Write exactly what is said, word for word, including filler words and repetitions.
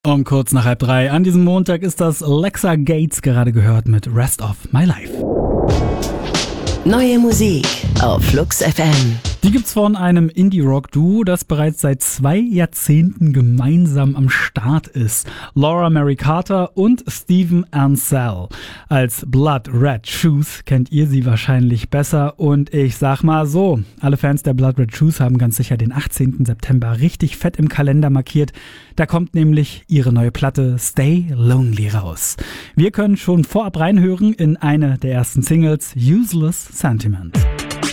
Um kurz nach halb drei an diesem Montag ist das Lexa Gates gerade gehört mit Rest of My Life. Neue Musik auf Flux F M. Die gibt's von einem Indie-Rock-Duo, das bereits seit zwei Jahrzehnten gemeinsam am Start ist. Laura Mary Carter und Steven Ansell. Als Blood Red Shoes kennt ihr sie wahrscheinlich besser und ich sag mal so, alle Fans der Blood Red Shoes haben ganz sicher den achtzehnten September richtig fett im Kalender markiert. Da kommt nämlich ihre neue Platte Stay Lonely raus. Wir können schon vorab reinhören in eine der ersten Singles, Useless Sentiment.